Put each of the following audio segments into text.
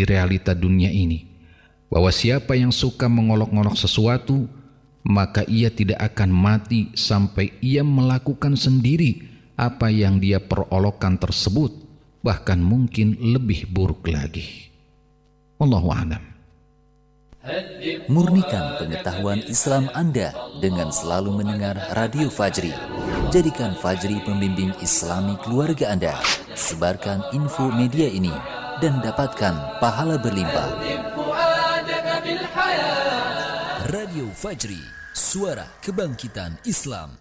di realita dunia ini, bahwa siapa yang suka mengolok-olok sesuatu, maka ia tidak akan mati sampai ia melakukan sendiri apa yang dia perolokkan tersebut, bahkan mungkin lebih buruk lagi. Wallahu a'lam. Murnikan pengetahuan Islam Anda dengan selalu mendengar Radio Fajri. Jadikan Fajri pembimbing Islami keluarga Anda. Sebarkan info media ini dan dapatkan pahala berlimpah. Radio Fajri, suara kebangkitan Islam.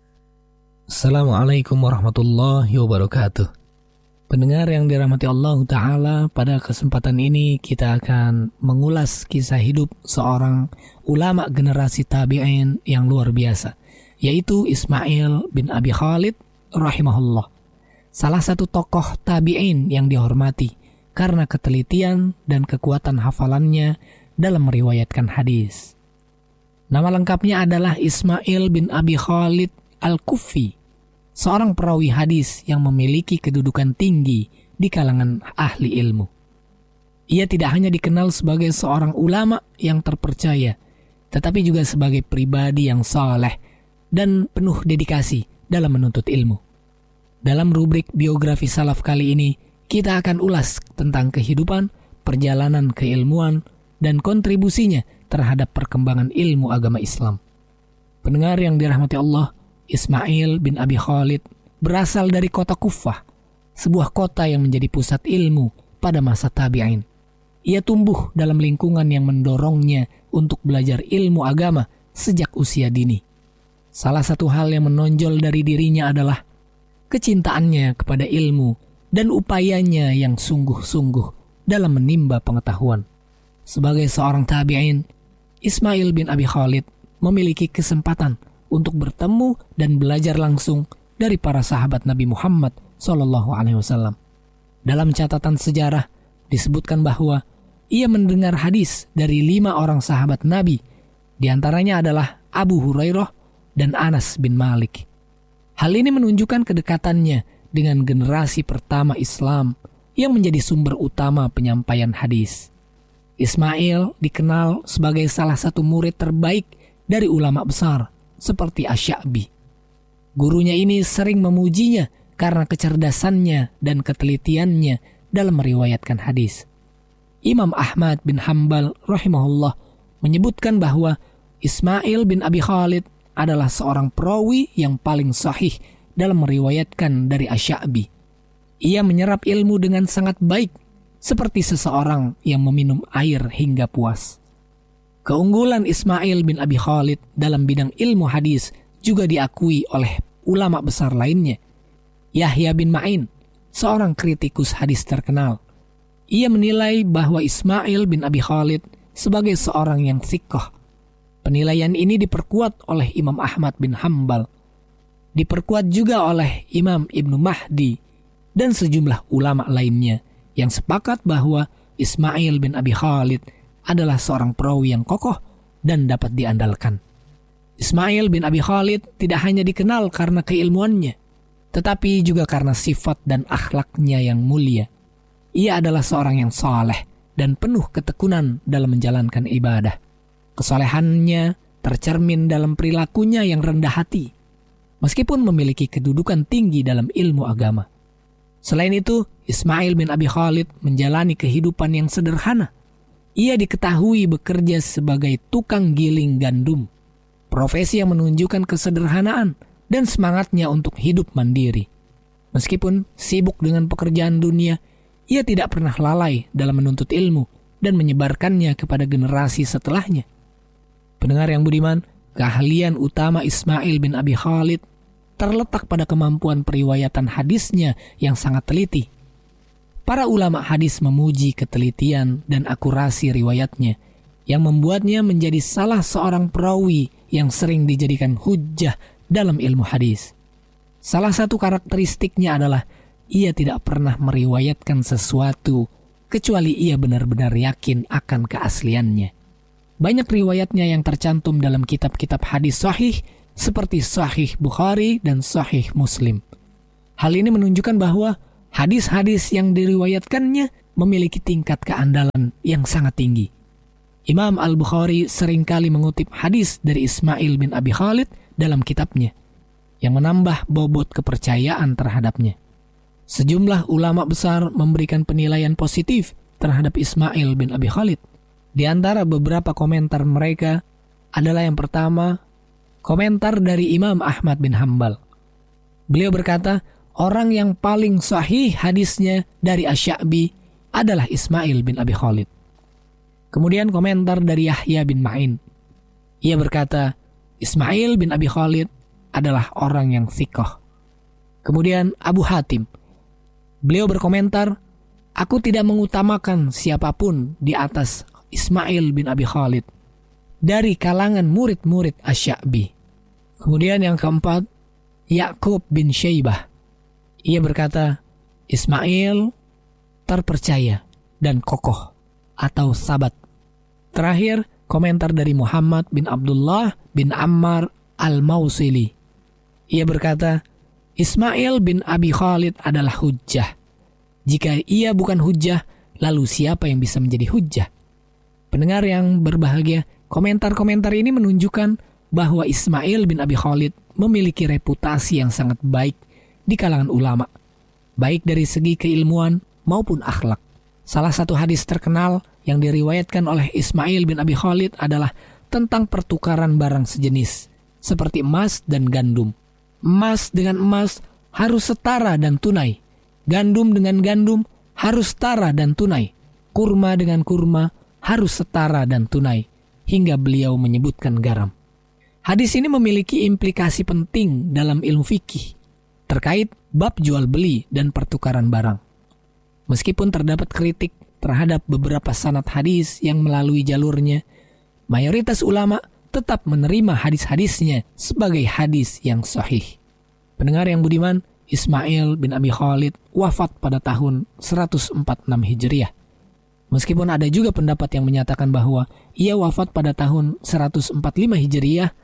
Assalamualaikum warahmatullahi wabarakatuh. Pendengar yang dirahmati Allah Ta'ala, pada kesempatan ini kita akan mengulas kisah hidup seorang ulama generasi tabi'in yang luar biasa, yaitu Ismail bin Abi Khalid rahimahullah. Salah satu tokoh tabi'in yang dihormati karena ketelitian dan kekuatan hafalannya dalam meriwayatkan hadis. Nama lengkapnya adalah Ismail bin Abi Khalid Al-Kufi, seorang perawi hadis yang memiliki kedudukan tinggi di kalangan ahli ilmu. Ia tidak hanya dikenal sebagai seorang ulama yang terpercaya, tetapi juga sebagai pribadi yang saleh dan penuh dedikasi dalam menuntut ilmu. Dalam rubrik biografi salaf kali ini, kita akan ulas tentang kehidupan, perjalanan keilmuan, dan kontribusinya terhadap perkembangan ilmu agama Islam. Pendengar yang dirahmati Allah, Ismail bin Abi Khalid berasal dari kota Kufah, sebuah kota yang menjadi pusat ilmu pada masa tabi'in. Ia tumbuh dalam lingkungan yang mendorongnya untuk belajar ilmu agama sejak usia dini. Salah satu hal yang menonjol dari dirinya adalah kecintaannya kepada ilmu dan upayanya yang sungguh-sungguh dalam menimba pengetahuan. Sebagai seorang tabi'in, Ismail bin Abi Khalid memiliki kesempatan untuk bertemu dan belajar langsung dari para sahabat Nabi Muhammad SAW. Dalam catatan sejarah disebutkan bahwa ia mendengar hadis dari 5 orang sahabat Nabi, di antaranya adalah Abu Hurairah dan Anas bin Malik. Hal ini menunjukkan kedekatannya dengan generasi pertama Islam yang menjadi sumber utama penyampaian hadis. Ismail dikenal sebagai salah satu murid terbaik dari ulama besar seperti Asy-Sya'bi. Gurunya ini sering memujinya karena kecerdasannya dan ketelitiannya dalam meriwayatkan hadis. Imam Ahmad bin Hanbal rahimahullah menyebutkan bahwa Ismail bin Abi Khalid adalah seorang perawi yang paling sahih dalam meriwayatkan dari Asy-Sya'bi. Ia menyerap ilmu dengan sangat baik, seperti seseorang yang meminum air hingga puas. Keunggulan Ismail bin Abi Khalid dalam bidang ilmu hadis juga diakui oleh ulama besar lainnya. Yahya bin Ma'in, seorang kritikus hadis terkenal. Ia menilai bahwa Ismail bin Abi Khalid sebagai seorang yang thiqah. Penilaian ini diperkuat oleh Imam Ahmad bin Hanbal, diperkuat juga oleh Imam Ibnu Mahdi dan sejumlah ulama lainnya yang sepakat bahwa Ismail bin Abi Khalid adalah seorang perawi yang kokoh dan dapat diandalkan. Ismail bin Abi Khalid tidak hanya dikenal karena keilmuannya, tetapi juga karena sifat dan akhlaknya yang mulia. Ia adalah seorang yang saleh dan penuh ketekunan dalam menjalankan ibadah. Kesalehannya tercermin dalam perilakunya yang rendah hati, meskipun memiliki kedudukan tinggi dalam ilmu agama. Selain itu, Ismail bin Abi Khalid menjalani kehidupan yang sederhana. Ia diketahui bekerja sebagai tukang giling gandum, profesi yang menunjukkan kesederhanaan dan semangatnya untuk hidup mandiri. Meskipun sibuk dengan pekerjaan dunia, ia tidak pernah lalai dalam menuntut ilmu dan menyebarkannya kepada generasi setelahnya. Pendengar yang budiman, keahlian utama Ismail bin Abi Khalid terletak pada kemampuan periwayatan hadisnya yang sangat teliti. Para ulama hadis memuji ketelitian dan akurasi riwayatnya yang membuatnya menjadi salah seorang perawi yang sering dijadikan hujjah dalam ilmu hadis. Salah satu karakteristiknya adalah ia tidak pernah meriwayatkan sesuatu kecuali ia benar-benar yakin akan keasliannya. Banyak riwayatnya yang tercantum dalam kitab-kitab hadis sahih seperti Sahih Bukhari dan Sahih Muslim. Hal ini menunjukkan bahwa hadis-hadis yang diriwayatkannya memiliki tingkat keandalan yang sangat tinggi. Imam Al-Bukhari seringkali mengutip hadis dari Ismail bin Abi Khalid dalam kitabnya, yang menambah bobot kepercayaan terhadapnya. Sejumlah ulama besar memberikan penilaian positif terhadap Ismail bin Abi Khalid. Di antara beberapa komentar mereka adalah yang pertama, komentar dari Imam Ahmad bin Hambal. Beliau berkata, orang yang paling sahih hadisnya dari Asy-Sya'bi adalah Ismail bin Abi Khalid. Kemudian komentar dari Yahya bin Ma'in. Ia berkata, Ismail bin Abi Khalid adalah orang yang thiqah. Kemudian Abu Hatim. Beliau berkomentar, aku tidak mengutamakan siapapun di atas Ismail bin Abi Khalid dari kalangan murid-murid Asy-Sya'bi. Kemudian yang keempat, Ya'qub bin Syaibah. Ia berkata, Ismail terpercaya dan kokoh atau sabat. Terakhir, komentar dari Muhammad bin Abdullah bin Ammar Al-Mausili. Ia berkata, Ismail bin Abi Khalid adalah hujjah. Jika ia bukan hujjah, lalu siapa yang bisa menjadi hujjah? Pendengar yang berbahagia, komentar-komentar ini menunjukkan bahwa Ismail bin Abi Khalid memiliki reputasi yang sangat baik di kalangan ulama, baik dari segi keilmuan maupun akhlak. Salah satu hadis terkenal yang diriwayatkan oleh Ismail bin Abi Khalid adalah tentang pertukaran barang sejenis, seperti emas dan gandum. Emas dengan emas harus setara dan tunai. Gandum dengan gandum harus setara dan tunai. Kurma dengan kurma harus setara dan tunai. Hingga beliau menyebutkan garam. Hadis ini memiliki implikasi penting dalam ilmu fikih terkait bab jual beli dan pertukaran barang. Meskipun terdapat kritik terhadap beberapa sanad hadis yang melalui jalurnya, mayoritas ulama tetap menerima hadis-hadisnya sebagai hadis yang sahih. Pendengar yang budiman, Ismail bin Abi Khalid wafat pada tahun 146 Hijriah. Meskipun ada juga pendapat yang menyatakan bahwa ia wafat pada tahun 145 Hijriah,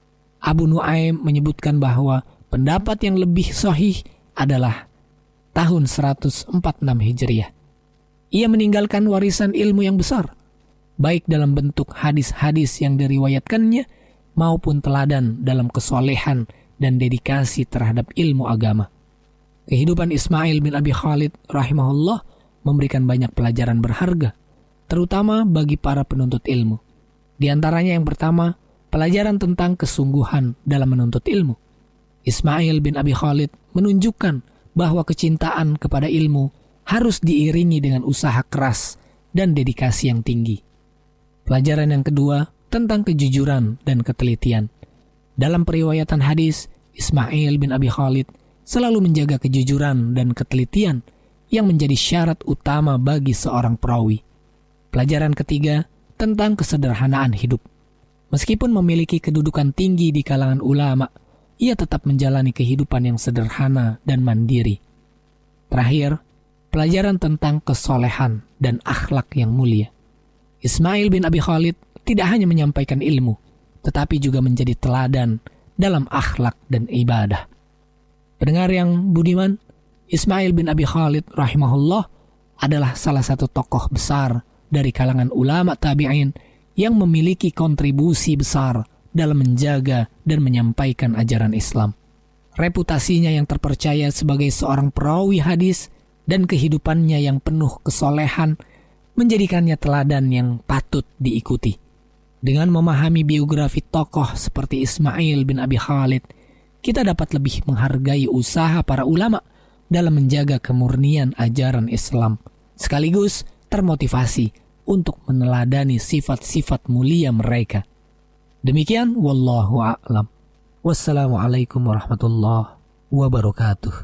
Abu Nuaim menyebutkan bahwa pendapat yang lebih sahih adalah tahun 146 Hijriah. Ia meninggalkan warisan ilmu yang besar, baik dalam bentuk hadis-hadis yang diriwayatkannya maupun teladan dalam kesolehan dan dedikasi terhadap ilmu agama. Kehidupan Ismail bin Abi Khalid rahimahullah memberikan banyak pelajaran berharga, terutama bagi para penuntut ilmu. Di antaranya yang pertama, pelajaran tentang kesungguhan dalam menuntut ilmu. Ismail bin Abi Khalid menunjukkan bahwa kecintaan kepada ilmu harus diiringi dengan usaha keras dan dedikasi yang tinggi. Pelajaran yang kedua tentang kejujuran dan ketelitian. Dalam periwayatan hadis, Ismail bin Abi Khalid selalu menjaga kejujuran dan ketelitian yang menjadi syarat utama bagi seorang perawi. Pelajaran ketiga tentang kesederhanaan hidup. Meskipun memiliki kedudukan tinggi di kalangan ulama, ia tetap menjalani kehidupan yang sederhana dan mandiri. Terakhir, pelajaran tentang kesolehan dan akhlak yang mulia. Ismail bin Abi Khalid tidak hanya menyampaikan ilmu, tetapi juga menjadi teladan dalam akhlak dan ibadah. Pendengar yang budiman, Ismail bin Abi Khalid rahimahullah adalah salah satu tokoh besar dari kalangan ulama tabi'in yang memiliki kontribusi besar dalam menjaga dan menyampaikan ajaran Islam. Reputasinya yang terpercaya sebagai seorang perawi hadis dan kehidupannya yang penuh kesolehan menjadikannya teladan yang patut diikuti. Dengan memahami biografi tokoh seperti Ismail bin Abi Khalid, kita dapat lebih menghargai usaha para ulama dalam menjaga kemurnian ajaran Islam, sekaligus termotivasi untuk meneladani sifat-sifat mulia mereka. Demikian, wallahu a'lam. Wassalamualaikum warahmatullahi wabarakatuh.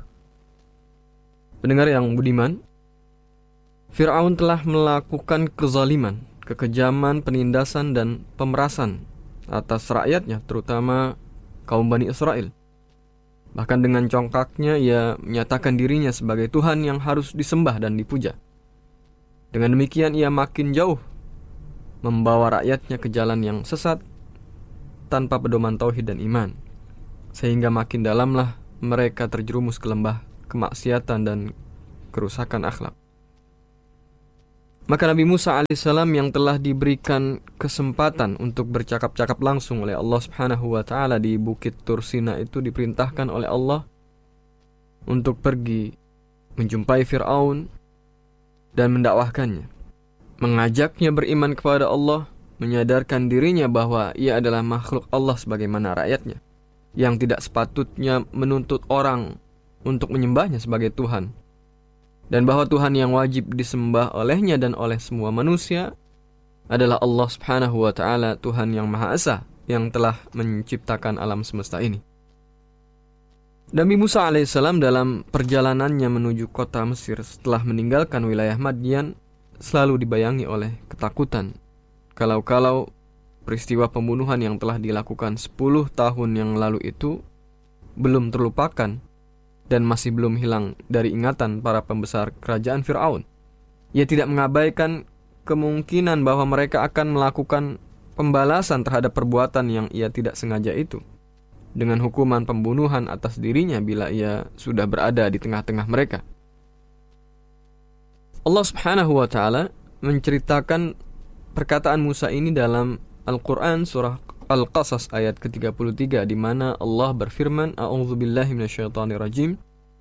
Pendengar yang budiman, Fir'aun telah melakukan kezaliman, kekejaman, penindasan, dan pemerasan atas rakyatnya, terutama kaum Bani Israel. Bahkan dengan congkaknya ia menyatakan dirinya sebagai Tuhan yang harus disembah dan dipuja. Dengan demikian ia makin jauh membawa rakyatnya ke jalan yang sesat tanpa pedoman tauhid dan iman, sehingga makin dalamlah mereka terjerumus ke lembah kemaksiatan dan kerusakan akhlak. Maka Nabi Musa alaihissalam yang telah diberikan kesempatan untuk bercakap-cakap langsung oleh Allah Subhanahu wa ta'ala di Bukit Tur Sina itu diperintahkan oleh Allah untuk pergi menjumpai Fir'aun dan mendakwahkannya, mengajaknya beriman kepada Allah, menyadarkan dirinya bahwa ia adalah makhluk Allah sebagaimana rakyatnya, yang tidak sepatutnya menuntut orang untuk menyembahnya sebagai Tuhan, dan bahwa Tuhan yang wajib disembah olehnya dan oleh semua manusia adalah Allah Subhanahu wa ta'ala, Tuhan yang Maha Esa, yang telah menciptakan alam semesta ini. Nabi Musa alaihissalam dalam perjalanannya menuju kota Mesir setelah meninggalkan wilayah Madyan selalu dibayangi oleh ketakutan. Kalau-kalau peristiwa pembunuhan yang telah dilakukan 10 tahun yang lalu itu belum terlupakan dan masih belum hilang dari ingatan para pembesar kerajaan Fir'aun. Ia tidak mengabaikan kemungkinan bahwa mereka akan melakukan pembalasan terhadap perbuatan yang ia tidak sengaja itu, dengan hukuman pembunuhan atas dirinya bila ia sudah berada di tengah-tengah mereka. Allah Subhanahu wa ta'ala menceritakan perkataan Musa ini dalam Al-Quran surah Al-Qasas ayat ke-33, di mana Allah berfirman, A'udzubillahi minasyaitonirrajim.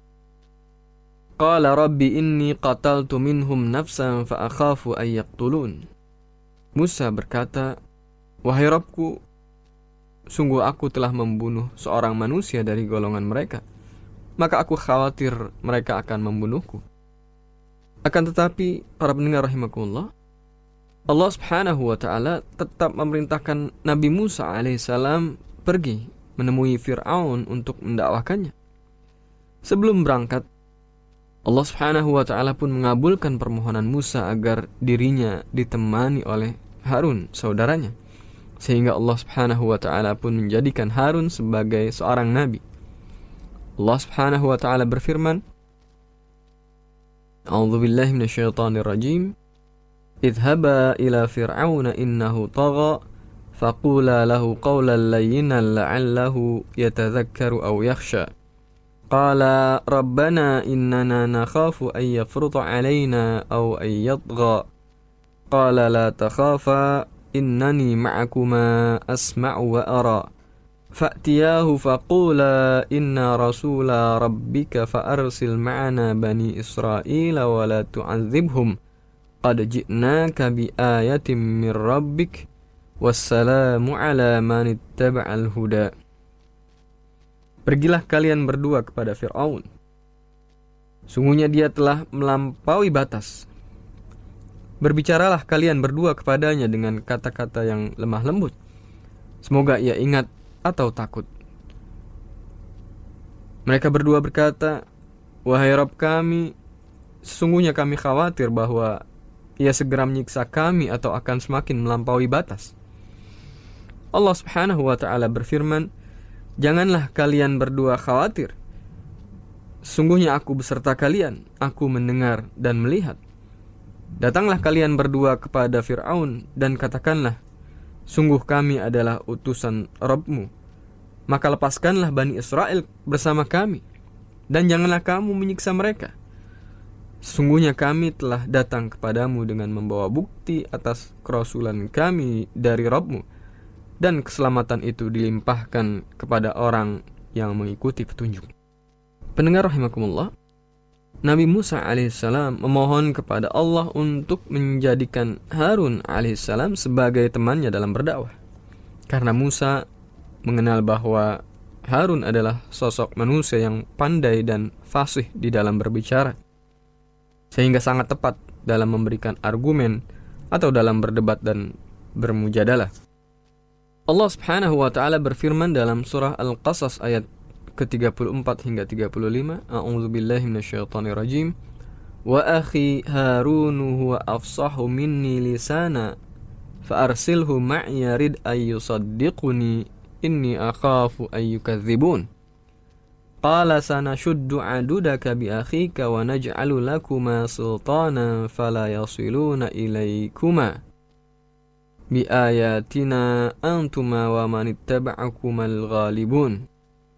Qala rabbi inni qataltu minhum nafsan fa akhafu ay yaqtulun. Musa berkata, wahai Rabbku, sungguh aku telah membunuh seorang manusia dari golongan mereka, maka aku khawatir mereka akan membunuhku. Akan tetapi, para pendengar rahimakumullah, Allah Subhanahu wa ta'ala tetap memerintahkan Nabi Musa alaihissalam pergi menemui Fir'aun untuk mendakwahkannya. Sebelum berangkat, Allah Subhanahu wa ta'ala pun mengabulkan permohonan Musa agar dirinya ditemani oleh Harun, saudaranya. Sehingga Allah Subhanahu wa ta'ala pun menjadikan Harun sebagai seorang nabi. Allah Subhanahu wa ta'ala berfirman, A'udzubillahi minasyaitonirrajim. Idhaba ila fir'auna innahu tagha faqula lahu qawlan layyinan la'allahu yatadhakkaru aw yakhsha. Qala rabbana innana nakhafu an yafruta 'alaina aw an yatgha. Qala la takhafa innani ma'akuma asma'u wa ara. Fa'tiyahu faqula inna rasula rabbika fa'arsil ma'ana bani Israila wa la tu'adzibhum. Qad ji'naka bi ayatin min rabbik wassalamu ala man ittaba'al huda. Pergilah kalian berdua kepada Fir'aun. Sungguhnya dia telah melampaui batas. Berbicaralah kalian berdua kepadanya dengan kata-kata yang lemah lembut. Semoga ia ingat atau takut. Mereka berdua berkata, wahai Rabb kami, sesungguhnya kami khawatir bahwa ia segera menyiksa kami atau akan semakin melampaui batas. Allah Subhanahu wa ta'ala berfirman, janganlah kalian berdua khawatir. Sungguhnya aku beserta kalian, aku mendengar dan melihat. Datanglah kalian berdua kepada Fir'aun dan katakanlah, sungguh kami adalah utusan Rabbmu. Maka lepaskanlah Bani Israel bersama kami, dan janganlah kamu menyiksa mereka. Sesungguhnya kami telah datang kepadamu dengan membawa bukti atas kerasulan kami dari Rabbmu, dan keselamatan itu dilimpahkan kepada orang yang mengikuti petunjuk. Pendengar rahimakumullah, Nabi Musa alaihissalam memohon kepada Allah untuk menjadikan Harun alaihissalam sebagai temannya dalam berdakwah, karena Musa mengenal bahwa Harun adalah sosok manusia yang pandai dan fasih di dalam berbicara, sehingga sangat tepat dalam memberikan argumen atau dalam berdebat dan bermujadalah. Allah Subhanahu wa ta'ala berfirman dalam surah Al-Qasas ayat ke-34 hingga 35, A'udzubillahi minasyaitonirrajim. Wa akhi Harun huwa afsahu minni lisana fa arsilhu ma'iya rid ay yusaddiquni inni akhafu ay yukadzibun. Qala sanashuddu adudaka bi akhika wa naj'alu lakuma sultanan fala yasiluna ilaykuma bi ayatina antuma wa man ittaba'akumal ghalibun.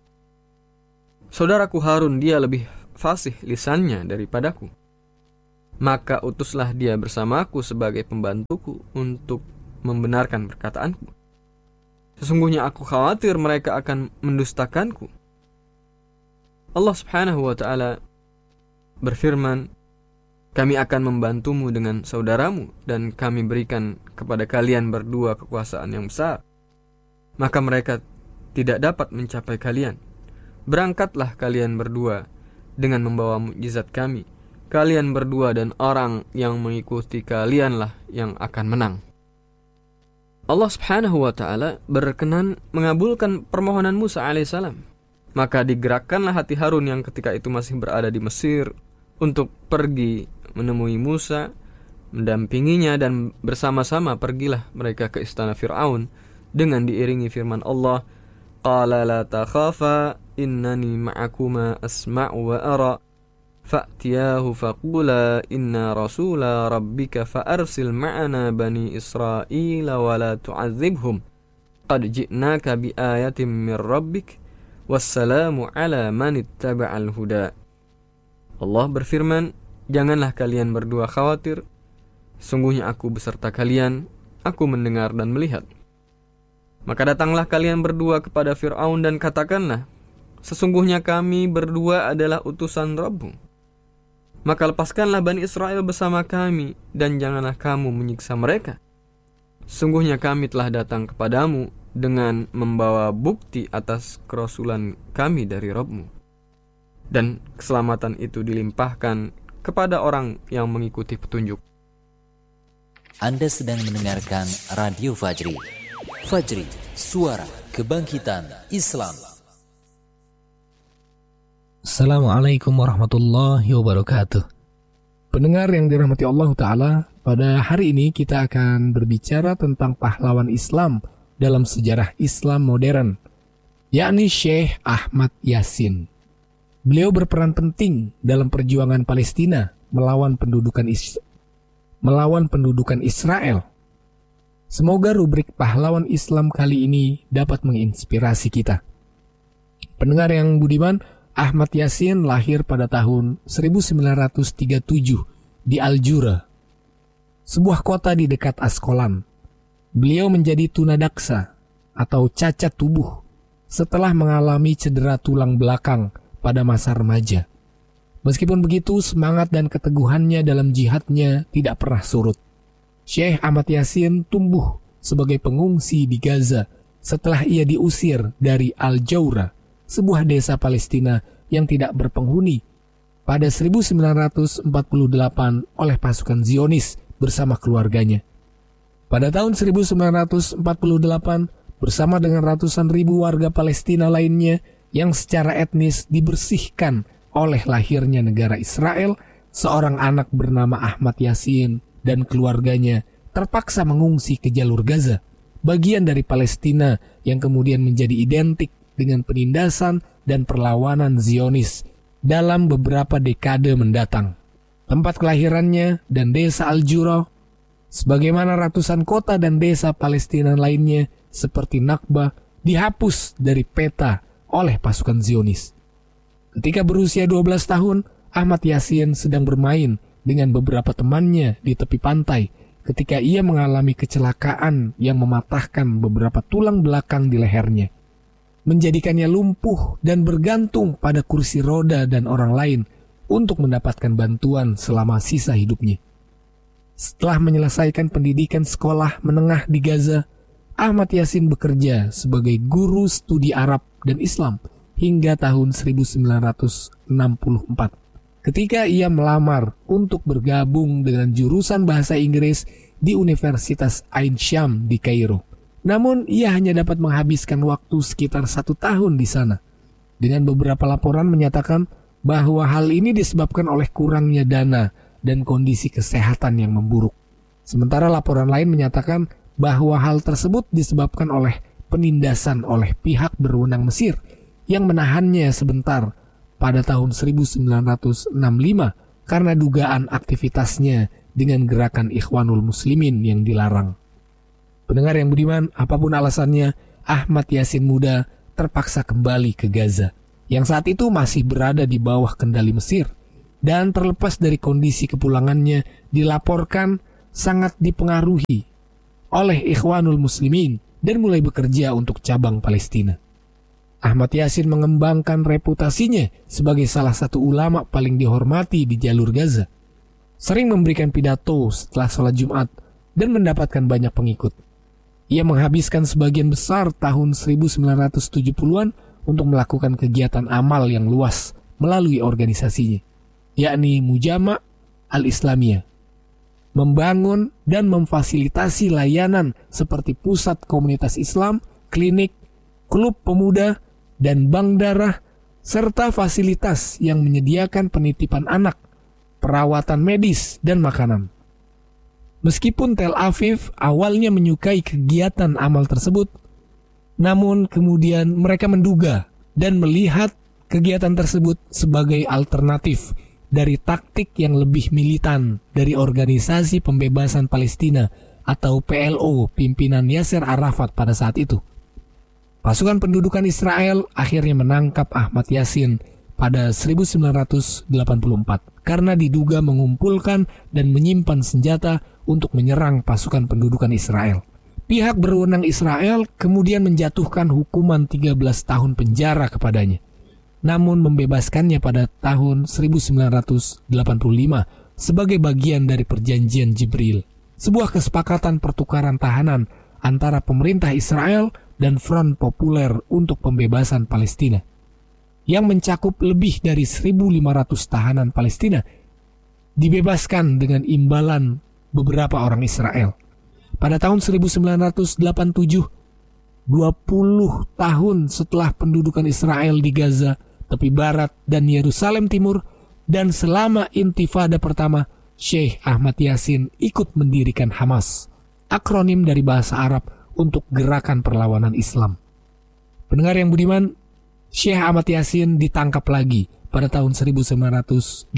Saudaraku Harun, dia lebih fasih lisannya daripadaku. maka utuslah dia bersamaku sebagai pembantuku untuk membenarkan perkataanku. Sesungguhnya aku khawatir mereka akan mendustakanku. Allah Subhanahu wa ta'ala berfirman, kami akan membantumu dengan saudaramu dan kami berikan kepada kalian berdua kekuasaan yang besar. Maka mereka tidak dapat mencapai kalian. Berangkatlah kalian berdua dengan membawa mukjizat kami. Kalian berdua dan orang yang mengikuti kalianlah yang akan menang. Allah Subhanahu wa ta'ala berkenan mengabulkan permohonan Musa alaihissalam. Maka digerakkanlah hati Harun yang ketika itu masih berada di Mesir untuk pergi menemui Musa, mendampinginya, dan bersama-sama pergilah mereka ke istana Fir'aun dengan diiringi firman Allah, qala la takhafa innani ma'akuma asma'u wa ara fa'tiyahu faqula inna rasula rabbika fa'arsil ma'ana bani Israila wa la tu'adzibhum qad ji'naka biayatin min rabbik wassalamu ala man ittaba'al huda. Allah berfirman, janganlah kalian berdua khawatir, sungguhnya aku beserta kalian, aku mendengar dan melihat. Maka datanglah kalian berdua kepada Fir'aun dan katakanlah, sesungguhnya kami berdua adalah utusan Rabb-mu. Maka lepaskanlah Bani Israel bersama kami, dan janganlah kamu menyiksa mereka. Sungguhnya kami telah datang kepadamu dengan membawa bukti atas kerasulan kami dari Rabb-mu. Dan keselamatan itu dilimpahkan kepada orang yang mengikuti petunjuk. Anda sedang mendengarkan Radio Fajri. Fajri, suara kebangkitan Islam. Assalamualaikum warahmatullahi wabarakatuh. Pendengar yang dirahmati Allah Ta'ala, pada hari ini kita akan berbicara tentang pahlawan Islam dalam sejarah Islam modern, yakni Syekh Ahmad Yasin. Beliau berperan penting dalam perjuangan Palestina melawan pendudukan Israel. Semoga rubrik pahlawan Islam kali ini dapat menginspirasi kita. Pendengar yang budiman, Ahmad Yasin lahir pada tahun 1937 di Al-Jura, sebuah kota di dekat Askolan. Beliau menjadi tunadaksa atau cacat tubuh setelah mengalami cedera tulang belakang pada masa remaja. Meskipun begitu, semangat dan keteguhannya dalam jihadnya tidak pernah surut. Syekh Ahmad Yasin tumbuh sebagai pengungsi di Gaza setelah ia diusir dari Al-Jawra, sebuah desa Palestina yang tidak berpenghuni, pada 1948 oleh pasukan Zionis bersama keluarganya. Pada tahun 1948, bersama dengan ratusan ribu warga Palestina lainnya yang secara etnis dibersihkan oleh lahirnya negara Israel, seorang anak bernama Ahmad Yasin dan keluarganya terpaksa mengungsi ke jalur Gaza, bagian dari Palestina yang kemudian menjadi identik dengan penindasan dan perlawanan Zionis dalam beberapa dekade mendatang. Tempat kelahirannya dan desa Al-Jura, sebagaimana ratusan kota dan desa Palestina lainnya seperti Nakba, dihapus dari peta oleh pasukan Zionis. Ketika berusia 12 tahun, Ahmad Yasin sedang bermain dengan beberapa temannya di tepi pantai ketika ia mengalami kecelakaan yang mematahkan beberapa tulang belakang di lehernya, menjadikannya lumpuh dan bergantung pada kursi roda dan orang lain untuk mendapatkan bantuan selama sisa hidupnya. Setelah menyelesaikan pendidikan sekolah menengah di Gaza, Ahmad Yasin bekerja sebagai guru studi Arab dan Islam hingga tahun 1964. Ketika ia melamar untuk bergabung dengan jurusan bahasa Inggris di Universitas Ain Syam di Kairo. Namun ia hanya dapat menghabiskan waktu sekitar 1 tahun di sana. Dengan beberapa laporan menyatakan bahwa hal ini disebabkan oleh kurangnya dana dan kondisi kesehatan yang memburuk. Sementara laporan lain menyatakan bahwa hal tersebut disebabkan oleh penindasan oleh pihak berwenang Mesir yang menahannya sebentar pada tahun 1965 karena dugaan aktivitasnya dengan gerakan Ikhwanul Muslimin yang dilarang. Pendengar yang budiman, apapun alasannya, Ahmad Yasin muda terpaksa kembali ke Gaza, yang saat itu masih berada di bawah kendali Mesir. dan terlepas dari kondisi kepulangannya dilaporkan sangat dipengaruhi oleh Ikhwanul Muslimin dan mulai bekerja untuk cabang Palestina. Ahmad Yasin mengembangkan reputasinya sebagai salah satu ulama paling dihormati di jalur Gaza. Sering memberikan pidato setelah sholat Jumat dan mendapatkan banyak pengikut. Ia menghabiskan sebagian besar tahun 1970-an untuk melakukan kegiatan amal yang luas melalui organisasinya, yakni Mujama' Al-Islamiyah. Membangun dan memfasilitasi layanan seperti pusat komunitas Islam, klinik, klub pemuda, dan bank darah, serta fasilitas yang menyediakan penitipan anak, perawatan medis, dan makanan. Meskipun Tel Aviv awalnya menyukai kegiatan amal tersebut, namun kemudian mereka menduga dan melihat kegiatan tersebut sebagai alternatif dari taktik yang lebih militan dari Organisasi Pembebasan Palestina atau PLO pimpinan Yasser Arafat pada saat itu. Pasukan pendudukan Israel akhirnya menangkap Ahmad Yasin pada 1984 karena diduga mengumpulkan dan menyimpan senjata untuk menyerang pasukan pendudukan Israel. Pihak berwenang Israel kemudian menjatuhkan hukuman 13 tahun penjara kepadanya, namun membebaskannya pada tahun 1985 sebagai bagian dari Perjanjian Jibril, sebuah kesepakatan pertukaran tahanan antara pemerintah Israel dan Front Populer untuk Pembebasan Palestina, yang mencakup lebih dari 1.500 tahanan Palestina, dibebaskan dengan imbalan beberapa orang Israel. Pada tahun 1987, 20 tahun setelah pendudukan Israel di Gaza, tepi barat, dan Yerusalem Timur, dan selama Intifada pertama, Syekh Ahmad Yasin ikut mendirikan Hamas, akronim dari bahasa Arab untuk Gerakan Perlawanan Islam. Pendengar yang budiman, Syekh Ahmad Yasin ditangkap lagi pada tahun 1989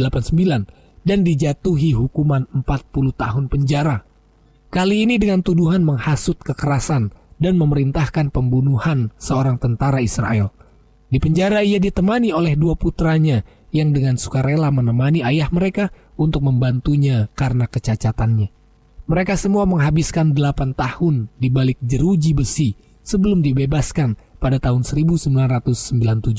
dan dijatuhi hukuman 40 tahun penjara. Kali ini dengan tuduhan menghasut kekerasan dan memerintahkan pembunuhan seorang tentara Israel. Di penjara ia ditemani oleh 2 putranya yang dengan sukarela menemani ayah mereka untuk membantunya karena kecacatannya. Mereka semua menghabiskan 8 tahun di balik jeruji besi sebelum dibebaskan pada tahun 1997.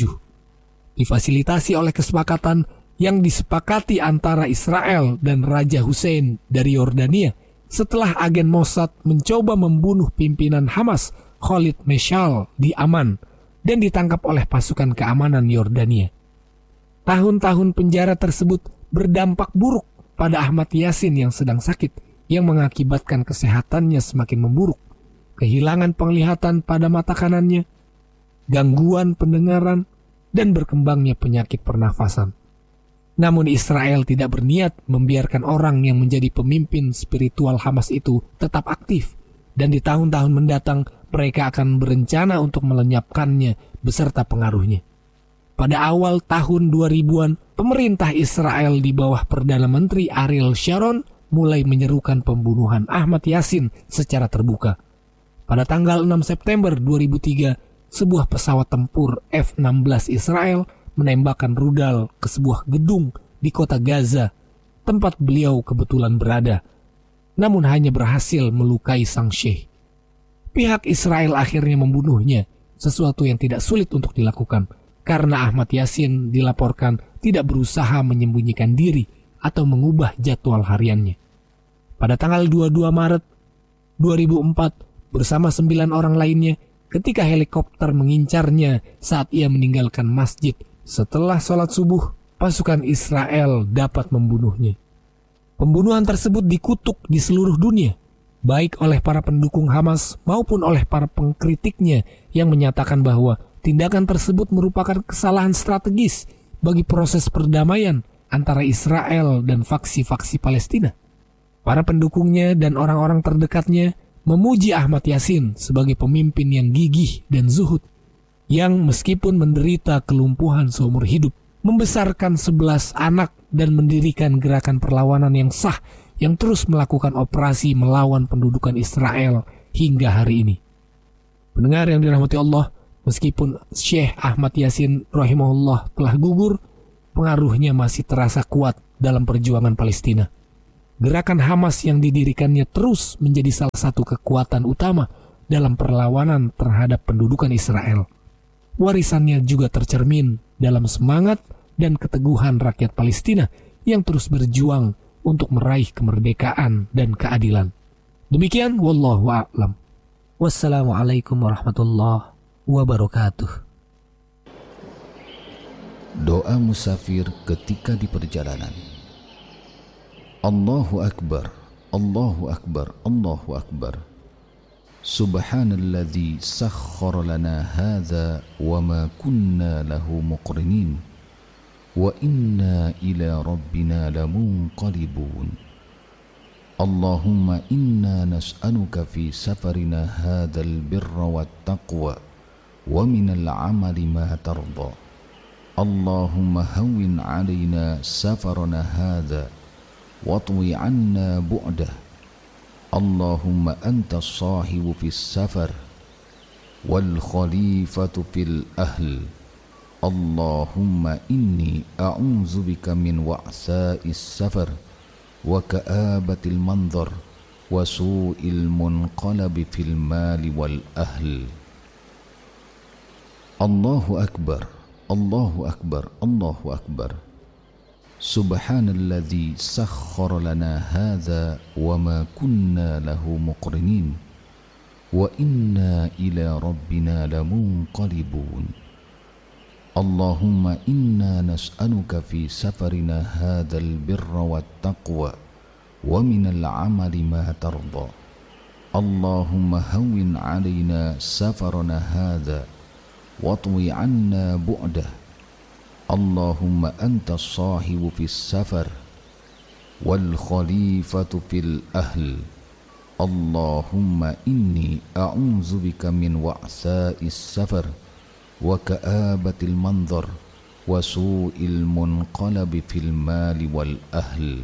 Difasilitasi oleh kesepakatan yang disepakati antara Israel dan Raja Hussein dari Yordania setelah agen Mossad mencoba membunuh pimpinan Hamas Khalid Meshal di Aman dan ditangkap oleh pasukan keamanan Yordania. Tahun-tahun penjara tersebut berdampak buruk pada Ahmad Yasin yang sedang sakit, yang mengakibatkan kesehatannya semakin memburuk, kehilangan penglihatan pada mata kanannya, gangguan pendengaran, dan berkembangnya penyakit pernafasan. Namun Israel tidak berniat membiarkan orang yang menjadi pemimpin spiritual Hamas itu tetap aktif, dan di tahun-tahun mendatang mereka akan berencana untuk melenyapkannya beserta pengaruhnya. Pada awal tahun 2000-an, pemerintah Israel di bawah Perdana Menteri Ariel Sharon mulai menyerukan pembunuhan Ahmad Yasin secara terbuka. Pada tanggal 6 September 2003, sebuah pesawat tempur F-16 Israel menembakkan rudal ke sebuah gedung di kota Gaza, tempat beliau kebetulan berada, namun hanya berhasil melukai sang syekh. Pihak Israel akhirnya membunuhnya, sesuatu yang tidak sulit untuk dilakukan, karena Ahmad Yasin dilaporkan tidak berusaha menyembunyikan diri atau mengubah jadwal hariannya. Pada tanggal 22 Maret 2004, bersama 9 orang lainnya, ketika helikopter mengincarnya saat ia meninggalkan masjid setelah sholat subuh, pasukan Israel dapat membunuhnya. Pembunuhan tersebut dikutuk di seluruh dunia, baik oleh para pendukung Hamas maupun oleh para pengkritiknya yang menyatakan bahwa tindakan tersebut merupakan kesalahan strategis bagi proses perdamaian antara Israel dan faksi-faksi Palestina. Para pendukungnya dan orang-orang terdekatnya memuji Ahmad Yasin sebagai pemimpin yang gigih dan zuhud, yang meskipun menderita kelumpuhan seumur hidup, membesarkan 11 anak dan mendirikan gerakan perlawanan yang sah yang terus melakukan operasi melawan pendudukan Israel hingga hari ini. Pendengar yang dirahmati Allah, meskipun Syekh Ahmad Yasin rahimahullah telah gugur, pengaruhnya masih terasa kuat dalam perjuangan Palestina. Gerakan Hamas yang didirikannya terus menjadi salah satu kekuatan utama dalam perlawanan terhadap pendudukan Israel. Warisannya juga tercermin dalam semangat dan keteguhan rakyat Palestina yang terus berjuang untuk meraih kemerdekaan dan keadilan. Demikian, wallahu a'lam. Wassalamualaikum warahmatullahi wabarakatuh. Doa musafir ketika di perjalanan. Allahu Akbar, Allahu Akbar, Allahu Akbar. Subhanalladzi sakhkhara lana hadza wa ma kunna lahu muqrinin wa inna ila rabbina lamunqalibun. Allahumma inna nas'aluka fi safarina hadzal birra wat taqwa wa minal amali ma tarda. Allahumma hawwin 'alaina safarana hadza watwi 'anna bu'dah. Allahumma anta as-sahibu fis safar wal khalifatu fil ahl. Allahumma inni a'udzubika min wa'sa'is safar wa ka'abatil manzar wa su'il munqalabi fil mali wal ahl. Allahu Akbar, Allahu Akbar, Allahu Akbar. Subhanalladzi sakhkhara lana hadza wa ma kunna lahu muqrinin wa inna ila rabbina lamunqalibun. Allahumma inna nas'aluka fi safarina hadzal birra wat taqwa wa minal amali ma tarda. Allahumma hawwin 'alaina safarana hadza watwi 'anna bu'dah. Allahumma anta as-sahibu fis safar wal khalifatu fil ahl. Allahumma inni a'udzubika min wa'sa'is safar wa ka'abatil manzar wa su'il munqalabi fil mali wal ahl.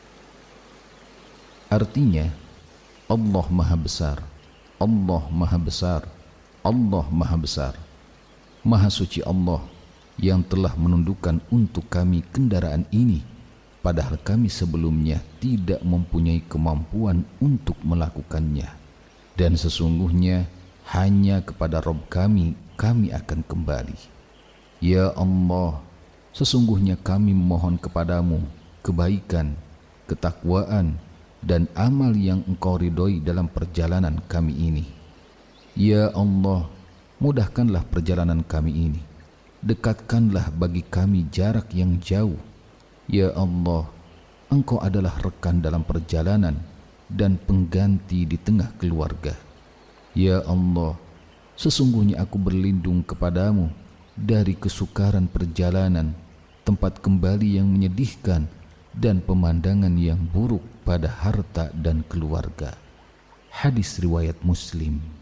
Artinya, Allah Maha Besar, Allah Maha Besar, Allah Maha Besar. Maha suci Allah yang telah menundukkan untuk kami kendaraan ini, padahal kami sebelumnya tidak mempunyai kemampuan untuk melakukannya. Dan sesungguhnya hanya kepada Rabb kami akan kembali. Ya Allah, sesungguhnya kami memohon kepadamu kebaikan, ketakwaan, dan amal yang Engkau ridhoi dalam perjalanan kami ini. Ya Allah, mudahkanlah perjalanan kami ini. Dekatkanlah bagi kami jarak yang jauh. Ya Allah, Engkau adalah rekan dalam perjalanan dan pengganti di tengah keluarga. Ya Allah, sesungguhnya aku berlindung kepadamu dari kesukaran perjalanan, tempat kembali yang menyedihkan, dan pemandangan yang buruk pada harta dan keluarga. Hadis riwayat Muslim.